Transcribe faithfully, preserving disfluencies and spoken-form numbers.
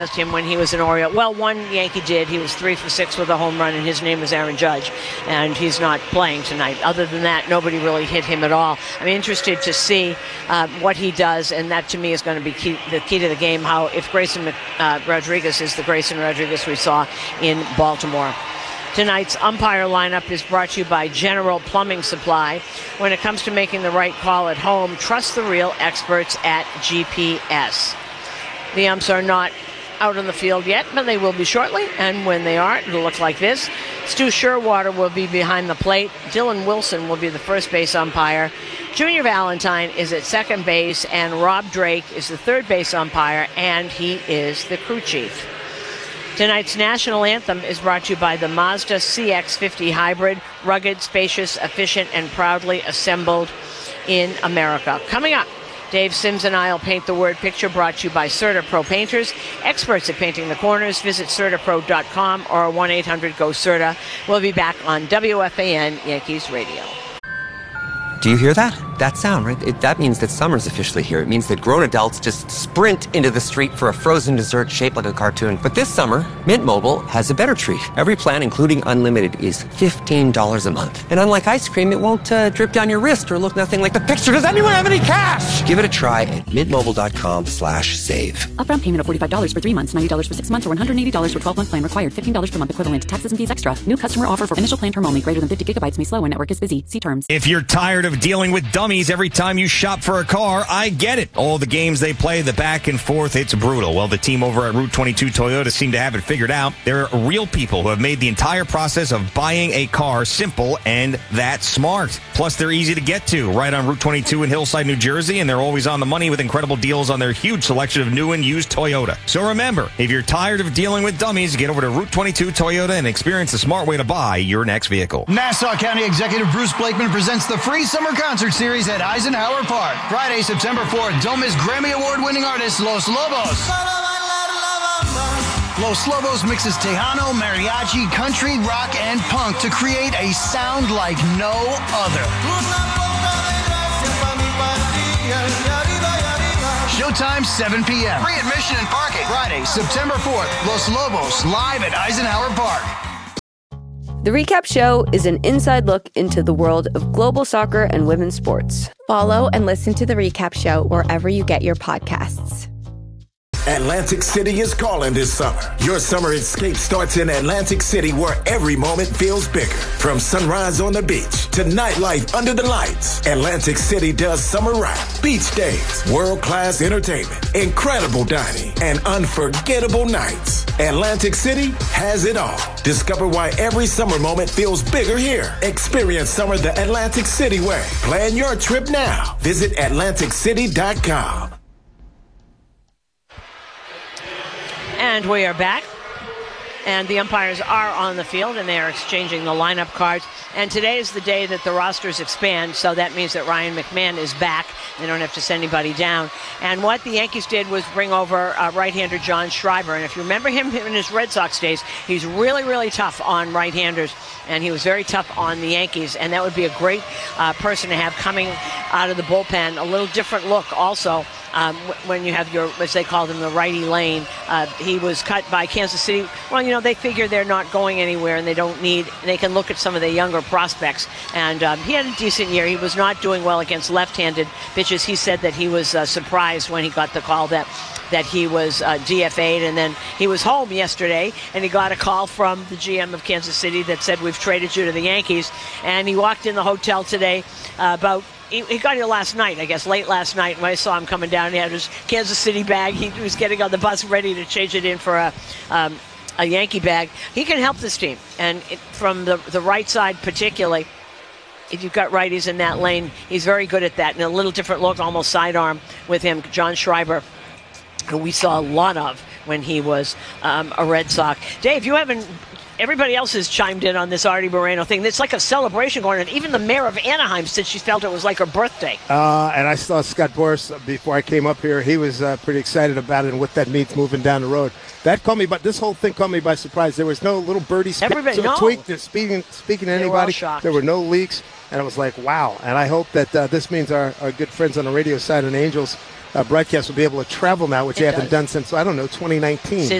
him when he was an Oriole. Well, one Yankee did. He was three for six with a home run, and his name is Aaron Judge, and he's not playing tonight. Other than that, nobody really hit him at all. I'm interested to see uh, what he does, and that to me is going to be key, the key to the game, how if Grayson uh, Rodriguez is the Grayson Rodriguez we saw in Baltimore. Tonight's umpire lineup is brought to you by General Plumbing Supply. When it comes to making the right call at home, trust the real experts at G P S. The umps are not out on the field yet, but they will be shortly, and when they are, it'll look like this. Stu Sherwater will be behind the plate. Dylan Wilson will be the first base umpire. Junior Valentine is at second base, and Rob Drake is the third base umpire, and he is the crew chief. Tonight's national anthem is brought to you by the Mazda C X fifty Hybrid, rugged, spacious, efficient, and proudly assembled in America. Coming up, Dave Sims and I will paint the word picture, brought to you by Serta Pro Painters, experts at painting the corners. Visit serta pro dot com or one eight hundred go serta. We'll be back on W F A N Yankees Radio. Do you hear that? That sound, right? It, that means that summer's officially here. It means that grown adults just sprint into the street for a frozen dessert shaped like a cartoon. But this summer, Mint Mobile has a better treat. Every plan, including unlimited, is fifteen dollars a month. And unlike ice cream, it won't uh, drip down your wrist or look nothing like the picture. Does anyone have any cash? Give it a try at mintmobile.com slash save. Upfront payment of forty-five dollars for three months, ninety dollars for six months, or one hundred eighty dollars for twelve-month plan required. fifteen dollars per month equivalent. Taxes and fees extra. New customer offer for initial plan term only. Greater than fifty gigabytes may slow when network is busy. See terms. If you're tired of dealing with dummies every time you shop for a car, I get it. All the games they play, the back and forth, it's brutal. Well, the team over at Route twenty-two Toyota seem to have it figured out. They're real people who have made the entire process of buying a car simple and that smart. Plus, they're easy to get to, right on Route twenty-two in Hillside, New Jersey, and they're always on the money with incredible deals on their huge selection of new and used Toyota. So remember, if you're tired of dealing with dummies, get over to Route twenty-two Toyota and experience the smart way to buy your next vehicle. Nassau County Executive Bruce Blakeman presents the free summer concert series at Eisenhower Park. Friday, September fourth, don't miss Grammy Award-winning artist Los Lobos. Los Lobos mixes Tejano, mariachi, country, rock, and punk to create a sound like no other. Showtime, seven p.m. Free admission and parking. Friday, September fourth, Los Lobos, live at Eisenhower Park. The Recap Show is an inside look into the world of global soccer and women's sports. Follow and listen to The Recap Show wherever you get your podcasts. Atlantic City is calling this summer. Your summer escape starts in Atlantic City, where every moment feels bigger. From sunrise on the beach to nightlife under the lights, Atlantic City does summer right. Beach days, world-class entertainment, incredible dining, and unforgettable nights. Atlantic City has it all. Discover why every summer moment feels bigger here. Experience summer the Atlantic City way. Plan your trip now. Visit atlantic city dot com. And we are back, and the umpires are on the field, and they are exchanging the lineup cards. And today is the day that the rosters expand, so that means that Ryan McMahon is back. They don't have to send anybody down. And what the Yankees did was bring over uh, right-hander John Schreiber. And if you remember him in his Red Sox days, he's really, really tough on right-handers, and he was very tough on the Yankees. And that would be a great uh, person to have coming out of the bullpen. A little different look also. Um, when you have your, as they called him, the righty lane. Uh, he was cut by Kansas City. Well, you know, they figure they're not going anywhere, and they don't need, they can look at some of the younger prospects. And um, he had a decent year. He was not doing well against left-handed pitches. He said that he was uh, surprised when he got the call that that he was uh, D F A'd, and then he was home yesterday, and he got a call from the G M of Kansas City that said, we've traded you to the Yankees. And he walked in the hotel today uh, about He, he got here last night, I guess, late last night. When I saw him coming down, he had his Kansas City bag. He was getting on the bus ready to change it in for a um, a Yankee bag. He can help this team. And it, from the, the right side particularly, if you've got righties in that lane, he's very good at that. And a little different look, almost sidearm with him, John Schreiber, who we saw a lot of when he was um, a Red Sox. Dave, you haven't... Everybody else has chimed in on this Artie Moreno thing. It's like a celebration going on. Even the mayor of Anaheim said she felt it was like her birthday. Uh, and I saw Scott Boras before I came up here. He was uh, pretty excited about it and what that means moving down the road. That caught me, but this whole thing caught me by surprise. There was no little birdie sp- Everybody, no. tweak. Speaking, speaking to They were all anybody, shocked. there were no leaks. And I was like, wow. And I hope that uh, this means our, our good friends on the radio side and Angels uh, broadcast will be able to travel now, which It they haven't does. done since, I don't know, twenty nineteen. See,